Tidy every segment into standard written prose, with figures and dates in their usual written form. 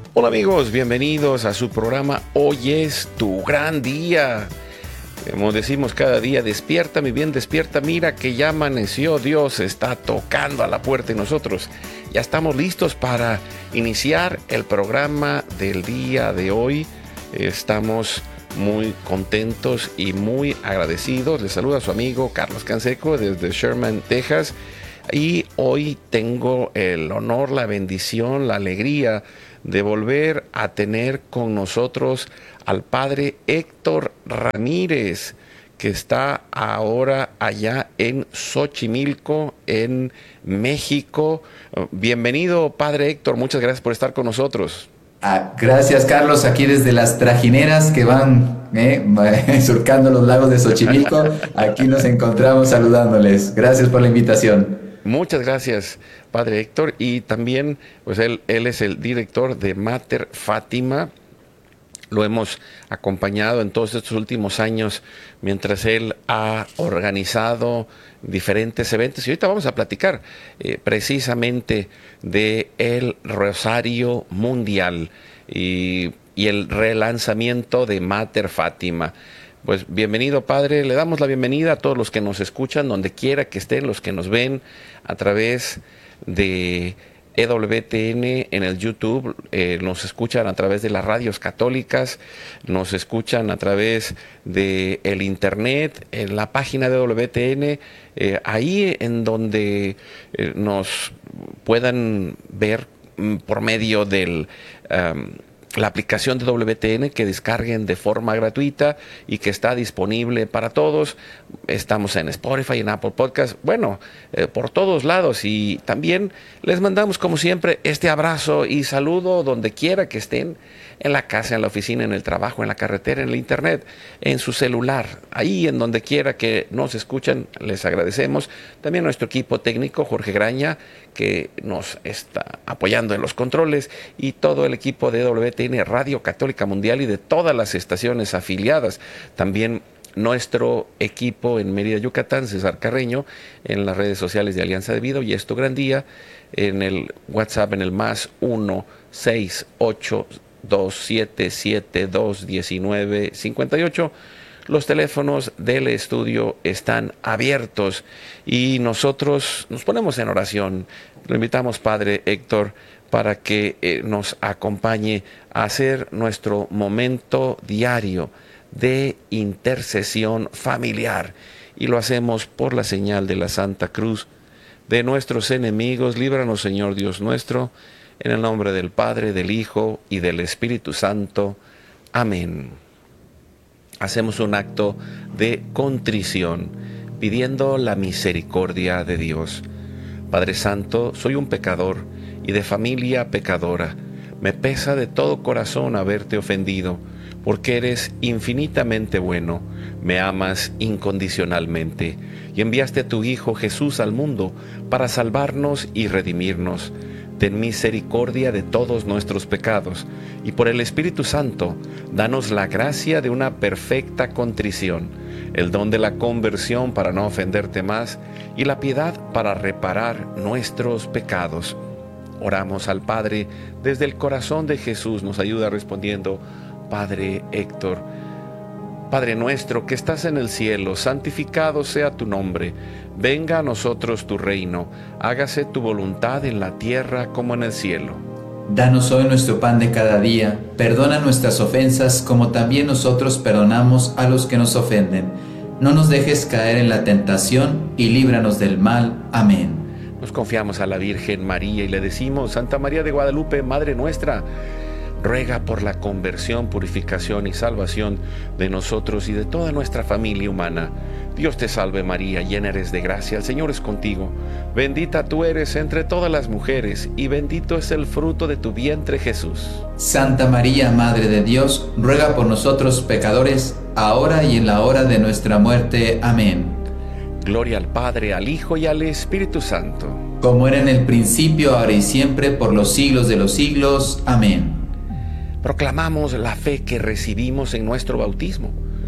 Hola amigos, bienvenidos a su programa Hoy es tu gran día. Como decimos cada día, despierta mi bien, despierta, mira que ya amaneció, Dios está tocando a la puerta y nosotros ya estamos listos para iniciar el programa del día de hoy. Estamos muy contentos y muy agradecidos. Les saluda su amigo Carlos Canseco desde Sherman, Texas. Y hoy tengo el honor, la bendición, la alegría de volver a tener con nosotros al padre Héctor Ramírez, que está ahora allá en Xochimilco, en México. Bienvenido, padre Héctor, muchas gracias por estar con nosotros. Gracias, Carlos, aquí desde las trajineras que van surcando los lagos de Xochimilco. Aquí nos encontramos saludándoles. Gracias por la invitación. Muchas gracias, padre Héctor. Y también, pues él es el director de Mater Fátima. Lo hemos acompañado en todos estos últimos años mientras él ha organizado diferentes eventos. Y ahorita vamos a platicar precisamente de el Rosario Mundial y el relanzamiento de Mater Fátima. Pues bienvenido, padre. Le damos la bienvenida a todos los que nos escuchan, donde quiera que estén, los que nos ven a través de EWTN en el YouTube, nos escuchan a través de las radios católicas, nos escuchan a través de el internet, en la página de EWTN, ahí en donde nos puedan ver por medio del la aplicación de WTN, que descarguen de forma gratuita y que está disponible para todos. Estamos en Spotify, en Apple Podcast, por todos lados. Y también les mandamos, como siempre, este abrazo y saludo donde quiera que estén, en la casa, en la oficina, en el trabajo, en la carretera, en el internet, en su celular, ahí en donde quiera que nos escuchan. Les agradecemos. También nuestro equipo técnico, Jorge Graña, que nos está apoyando en los controles, y todo el equipo de WTN Radio Católica Mundial y de todas las estaciones afiliadas. También nuestro equipo en Mérida, Yucatán, César Carreño, en las redes sociales de Alianza de Vida y Es Tu Gran Día, en el WhatsApp en el +1 68 277 219 58. Los teléfonos del estudio están abiertos y nosotros nos ponemos en oración. Lo invitamos, padre Héctor, para que nos acompañe a hacer nuestro momento diario de intercesión familiar. Y lo hacemos por la señal de la Santa Cruz de nuestros enemigos. Líbranos, Señor Dios nuestro, en el nombre del Padre, del Hijo y del Espíritu Santo. Amén. Hacemos un acto de contrición, pidiendo la misericordia de Dios. Padre Santo, soy un pecador y de familia pecadora. Me pesa de todo corazón haberte ofendido, porque eres infinitamente bueno, me amas incondicionalmente, y enviaste a tu Hijo Jesús al mundo para salvarnos y redimirnos. Ten misericordia de todos nuestros pecados, y por el Espíritu Santo, danos la gracia de una perfecta contrición, el don de la conversión para no ofenderte más, y la piedad para reparar nuestros pecados. Oramos al Padre desde el corazón de Jesús. Nos ayuda respondiendo, Padre Héctor. Padre nuestro que estás en el cielo, santificado sea tu nombre. Venga a nosotros tu reino. Hágase tu voluntad en la tierra como en el cielo. Danos hoy nuestro pan de cada día. Perdona nuestras ofensas como también nosotros perdonamos a los que nos ofenden. No nos dejes caer en la tentación y líbranos del mal. Amén. Nos confiamos a la Virgen María y le decimos, Santa María de Guadalupe, Madre nuestra, ruega por la conversión, purificación y salvación de nosotros y de toda nuestra familia humana. Dios te salve María, llena eres de gracia, el Señor es contigo. Bendita tú eres entre todas las mujeres y bendito es el fruto de tu vientre Jesús. Santa María, Madre de Dios, ruega por nosotros pecadores, ahora y en la hora de nuestra muerte. Amén. Gloria al Padre, al Hijo y al Espíritu Santo. Como era en el principio, ahora y siempre, por los siglos de los siglos. Amén. Proclamamos la fe que recibimos en nuestro bautismo.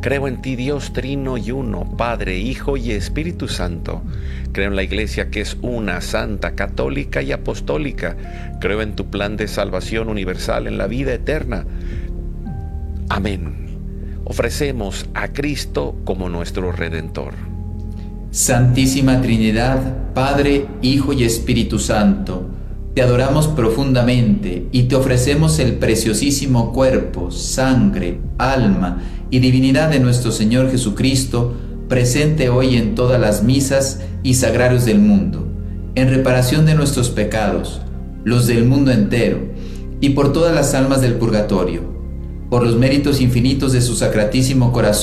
Creo en ti, Dios trino y uno, Padre, Hijo y Espíritu Santo. Creo en la Iglesia que es una, santa, católica y apostólica. Creo en tu plan de salvación universal en la vida eterna. Amén. Ofrecemos a Cristo como nuestro Redentor. Santísima Trinidad, Padre, Hijo y Espíritu Santo, te adoramos profundamente y te ofrecemos el preciosísimo cuerpo, sangre, alma y divinidad de nuestro Señor Jesucristo, presente hoy en todas las misas y sagrarios del mundo, en reparación de nuestros pecados, los del mundo entero, y por todas las almas del purgatorio, por los méritos infinitos de su sacratísimo corazón